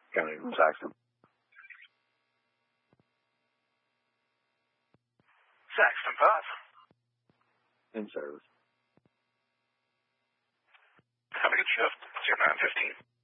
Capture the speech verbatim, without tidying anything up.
County from Saxton. Saxton five. In service. Have a good shift. It's your nine fifteen.